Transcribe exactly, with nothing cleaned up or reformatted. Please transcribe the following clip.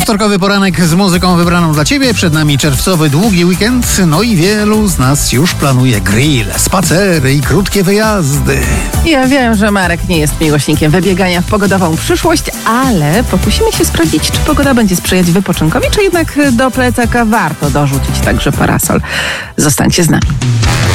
Wtorkowy poranek z muzyką wybraną dla Ciebie. Przed nami czerwcowy, długi weekend. No i wielu z nas już planuje grill, spacery i krótkie wyjazdy. Ja wiem, że Marek nie jest miłośnikiem wybiegania w pogodową przyszłość, ale pokusimy się sprawdzić, czy pogoda będzie sprzyjać wypoczynkowi, czy jednak do plecaka warto dorzucić także parasol. Zostańcie z nami.